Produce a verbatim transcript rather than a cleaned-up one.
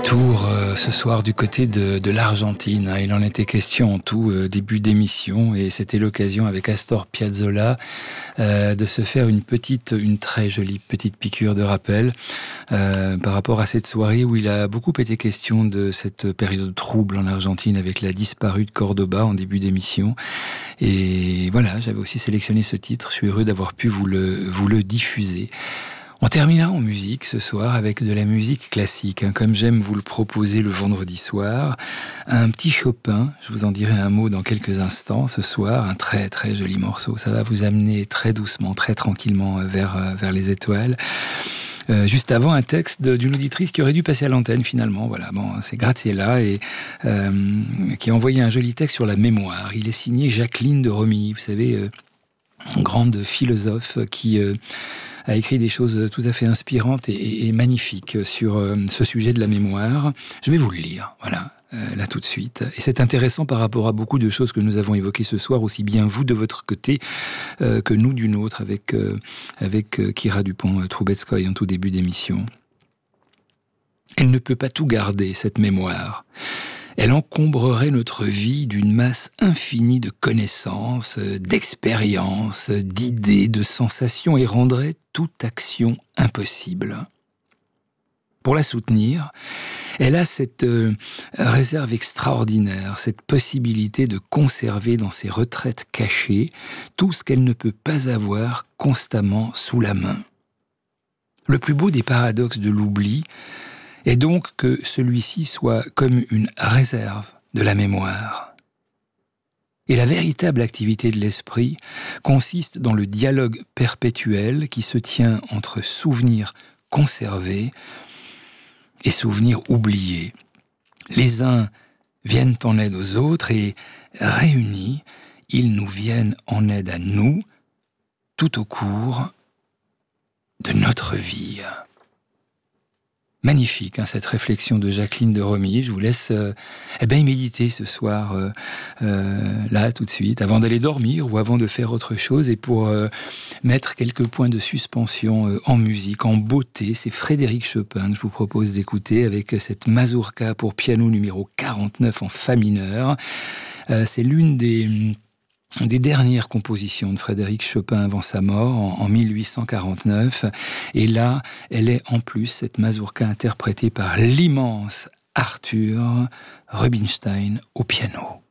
retour euh, ce soir du côté de, de l'Argentine. Hein. Il en était question en tout euh, début d'émission et c'était l'occasion avec Astor Piazzolla euh, de se faire une petite, une très jolie petite piqûre de rappel euh, par rapport à cette soirée où il a beaucoup été question de cette période trouble en Argentine avec la disparue de Cordoba en début d'émission. Et voilà, j'avais aussi sélectionné ce titre. Je suis heureux d'avoir pu vous le, vous le diffuser. On terminera en musique ce soir avec de la musique classique, hein, comme j'aime vous le proposer le vendredi soir. Un petit Chopin, je vous en dirai un mot dans quelques instants ce soir, un très très joli morceau. Ça va vous amener très doucement, très tranquillement vers, vers les étoiles. Euh, juste avant, un texte de, d'une auditrice qui aurait dû passer à l'antenne finalement. Voilà, bon, c'est Graziella et euh, qui a envoyé un joli texte sur la mémoire. Il est signé Jacqueline de Romilly, vous savez, euh, grande philosophe qui euh, a écrit des choses tout à fait inspirantes et, et, et magnifiques sur euh, ce sujet de la mémoire. Je vais vous le lire, voilà, euh, là tout de suite. Et c'est intéressant par rapport à beaucoup de choses que nous avons évoquées ce soir, aussi bien vous de votre côté euh, que nous d'une autre, avec, euh, avec euh, Kira Dupont-Troubetskoy en tout début d'émission. Elle ne peut pas tout garder, cette mémoire. Elle encombrerait notre vie d'une masse infinie de connaissances, d'expériences, d'idées, de sensations et rendrait toute action impossible. Pour la soutenir, elle a cette euh, réserve extraordinaire, cette possibilité de conserver dans ses retraites cachées tout ce qu'elle ne peut pas avoir constamment sous la main. Le plus beau des paradoxes de l'oubli est donc que celui-ci soit comme une réserve de la mémoire. Et la véritable activité de l'esprit consiste dans le dialogue perpétuel qui se tient entre souvenirs conservés et souvenirs oubliés. Les uns viennent en aide aux autres et, réunis, ils nous viennent en aide à nous tout au cours de notre vie. Magnifique, hein, cette réflexion de Jacqueline de Romilly. Je vous laisse euh, eh ben, y méditer ce soir, euh, euh, là, tout de suite, avant d'aller dormir ou avant de faire autre chose. Et pour euh, mettre quelques points de suspension euh, en musique, en beauté, c'est Frédéric Chopin que je vous propose d'écouter avec cette mazurka pour piano numéro quarante-neuf en fa mineur. Euh, c'est l'une des... des dernières compositions de Frédéric Chopin avant sa mort, en, en mille huit cent quarante-neuf. Et là, elle est en plus, cette mazurka interprétée par l'immense Arthur Rubinstein au piano.